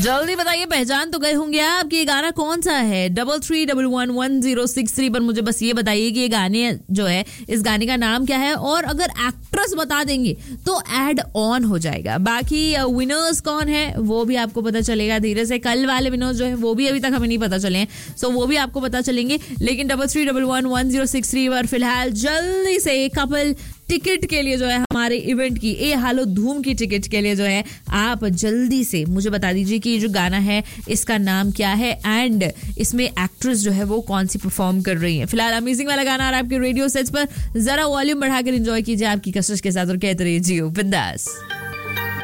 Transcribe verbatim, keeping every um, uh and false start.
जल्दी बताइए, पहचान तो गए होंगे आप कि ये गाना कौन सा है। Double three double one one zero six three पर मुझे बस ये बताइए कि ये गाने जो है, इस गाने का नाम क्या है, और अगर एक्ट्रेस बता देंगे तो ऐड ऑन हो जाएगा। बाकी विनर्स कौन है वो भी आपको पता चलेगा धीरे से। कल वाले विनर्स जो है वो भी अभी तक हमें नहीं पता चले हैं, सो वो भी आपको पता चलेंगे। लेकिन double three double one one zero six three पर फिलहाल जल्दी से कपल टिकट के लिए जो है, हमारे इवेंट की ए हालो धूम की टिकट के लिए जो है, आप जल्दी से मुझे बता दीजिए कि ये जो गाना है इसका नाम क्या है एंड इसमें एक्ट्रेस जो है वो कौन सी परफॉर्म कर रही है। फिलहाल अमेजिंग वाला गाना आ रहा है आपके रेडियो सेट्स पर, जरा वॉल्यूम बढ़ाकर एंजॉय कीजिए आपकी कसरत के साथ और कहते रहिए जियो बिंदास।